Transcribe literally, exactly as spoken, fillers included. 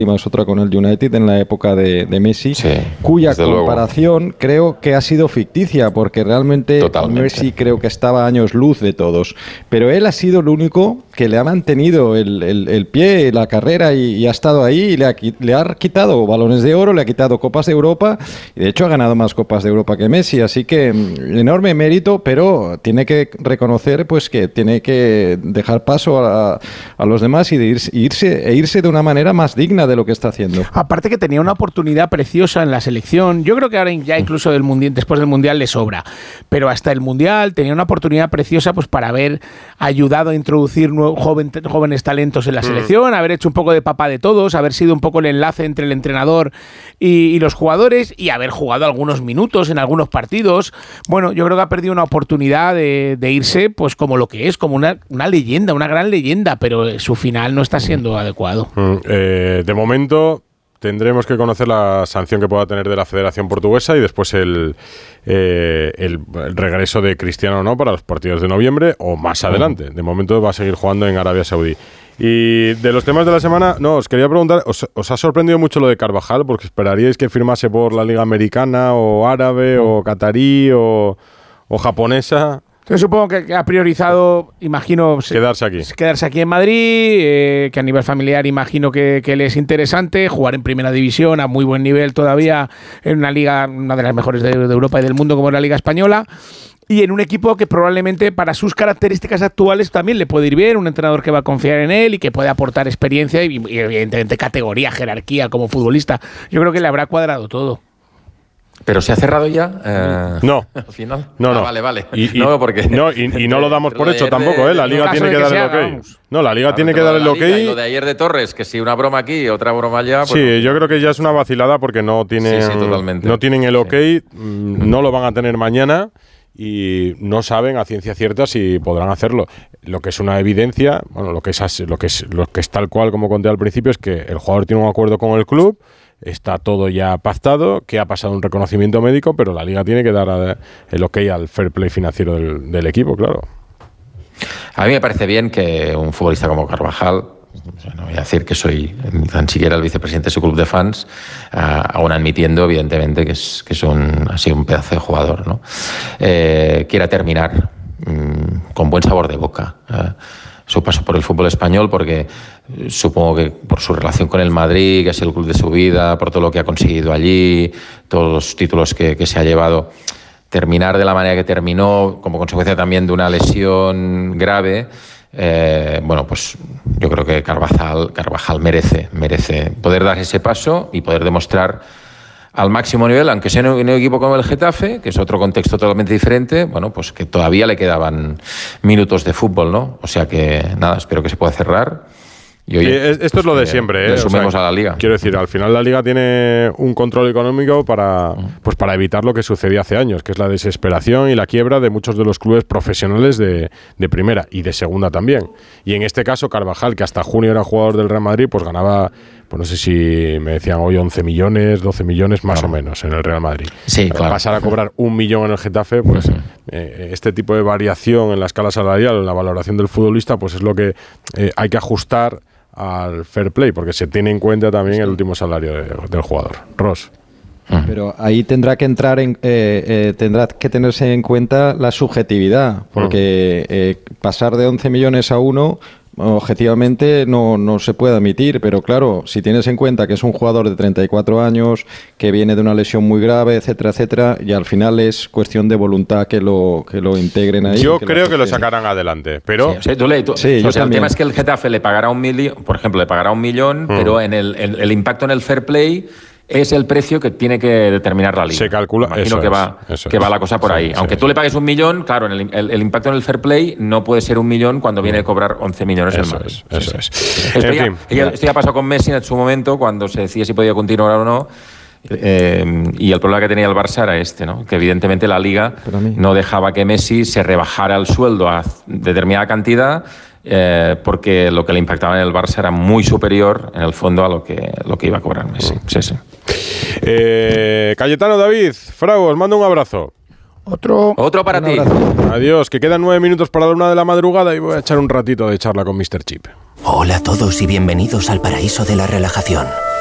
más otra con el United en la época de, de Messi, sí, cuya comparación luego. creo que ha sido ficticia, porque realmente Totalmente. Messi creo que estaba a años luz de todos, pero él ha sido el único que le ha mantenido el, el, el pie, la carrera y, y ha estado ahí y le ha, le ha quitado balones de oro, le ha quitado copas de Europa y de hecho ha ganado más copas de Europa que Messi, así que enorme mérito, pero tiene que reconocer pues que tiene que dejar paso a, a los demás y de irse, irse, e irse de una manera más digna de lo que está haciendo. Aparte que tenía una oportunidad preciosa en la selección, yo creo que ahora ya incluso del mundial, después del Mundial le sobra, pero hasta el Mundial tenía una oportunidad preciosa pues para haber ayudado a introducir nuevos, joven, jóvenes talentos en la selección, mm. haber hecho un poco de papá de todos, haber sido un poco el enlace entre el entrenador y, y los jugadores y haber jugado algunos minutos en algunos partidos. Bueno, yo creo que ha perdido una oportunidad de, de irse pues como lo que es, como una, una leyenda, una gran leyenda, pero su final no está siendo adecuado. Mm, eh, de momento tendremos que conocer la sanción que pueda tener de la Federación Portuguesa y después el, eh, el, el regreso de Cristiano, ¿no?, para los partidos de noviembre o más adelante. De momento va a seguir jugando en Arabia Saudí. Y de los temas de la semana, no, os quería preguntar, ¿os, os ha sorprendido mucho lo de Carvajal? Porque esperaríais que firmase por la Liga Americana o árabe o catarí o, o japonesa. Yo supongo que ha priorizado, imagino, quedarse aquí. Quedarse aquí en Madrid, eh, que a nivel familiar imagino que, que le es interesante, jugar en primera división a muy buen nivel todavía, en una liga, una de las mejores de, de Europa y del mundo como es la Liga Española, y en un equipo que probablemente para sus características actuales también le puede ir bien, un entrenador que va a confiar en él y que puede aportar experiencia y, y evidentemente categoría, jerarquía como futbolista. Yo creo que le habrá cuadrado todo. ¿Pero se ha cerrado ya? Eh, no. ¿Al final? No, no. Ah, vale, vale. Y, y, no, porque no, y, y no lo damos por hecho tampoco, ¿eh? La Liga tiene que dar el ok. No, la Liga claro, tiene que dar el ok. Y lo de ayer de Torres, que si una broma aquí, otra broma allá. Pues sí, no. Yo creo que ya es una vacilada porque no tienen, sí, sí, totalmente. No tienen el ok, sí. no lo van a tener mañana y no saben a ciencia cierta si podrán hacerlo. Lo que es una evidencia, bueno, lo que es, lo que es, lo que es tal cual como conté al principio es que el jugador tiene un acuerdo con el club. Está todo ya pactado, que ha pasado un reconocimiento médico, pero la Liga tiene que dar el ok al fair play financiero del, del equipo, claro. A mí me parece bien que un futbolista como Carvajal, no voy a decir que soy tan siquiera el vicepresidente de su club de fans, uh, aún admitiendo evidentemente que es, que es un, ha sido un pedazo de jugador, ¿no? Eh, quiera terminar um, con buen sabor de boca uh, su paso por el fútbol español, porque supongo que por su relación con el Madrid, que es el club de su vida, por todo lo que ha conseguido allí, todos los títulos que, que se ha llevado, terminar de la manera que terminó, como consecuencia también de una lesión grave, eh, bueno, pues yo creo que Carvajal, Carvajal merece, merece poder dar ese paso y poder demostrar al máximo nivel, aunque sea en un equipo como el Getafe, que es otro contexto totalmente diferente, bueno, pues que todavía le quedaban minutos de fútbol, ¿no? O sea que, nada, espero que se pueda cerrar. Y oye, sí, esto es lo de siempre, ¿eh? Le sumemos o sea, a la Liga. Quiero decir, al final la Liga tiene un control económico para, pues para evitar lo que sucedía hace años, que es la desesperación y la quiebra de muchos de los clubes profesionales de, de primera y de segunda también. Y en este caso, Carvajal, que hasta junio era jugador del Real Madrid, pues ganaba, pues no sé si me decían hoy once millones, doce millones más claro. o menos en el Real Madrid. Sí, Para claro. pasar a cobrar un millón en el Getafe, pues uh-huh. eh, este tipo de variación en la escala salarial, en la valoración del futbolista, pues es lo que eh, hay que ajustar al fair play, porque se tiene en cuenta también sí. el último salario de, del jugador. Ross. Pero ahí tendrá que entrar en, eh, eh, tendrá que tenerse en cuenta la subjetividad, porque eh, pasar de once millones a uno objetivamente no, no se puede admitir, pero claro, si tienes en cuenta que es un jugador de treinta y cuatro años, que viene de una lesión muy grave, etcétera, etcétera, y al final es cuestión de voluntad que lo, que lo integren ahí. Yo que creo lo que lo sacarán adelante, pero... Sí, o sea, tú le, tú, sí, o yo sea, el también. tema es que el Getafe le pagará un millón, por ejemplo, le pagará un millón, mm. pero en el, el, el impacto en el fair play es el precio que tiene que determinar la Liga. Se calcula, Imagino eso que es, va, eso que es. va la cosa por sí, ahí. sí, Aunque sí. tú le pagues un millón, claro, en el, el, el impacto en el fair play no puede ser un millón cuando viene a cobrar once millones eso el Madrid. Es, eso sí, es. Sí. Esto, en ya, fin. ya, esto ya pasó con Messi en su momento, cuando se decía si podía continuar o no. Eh, y el problema que tenía el Barça era este, ¿no? Que evidentemente la Liga no dejaba que Messi se rebajara el sueldo a determinada cantidad, eh, porque lo que le impactaba en el Barça era muy superior en el fondo a lo que, lo que iba a cobrar Messi. Sí, sí. Eh, Cayetano, David, Frago, os mando un abrazo. Otro. Otro para ti. Adiós, que quedan nueve minutos para la una de la madrugada y voy a echar un ratito de charla con míster Chip. Hola a todos y bienvenidos al paraíso de la relajación.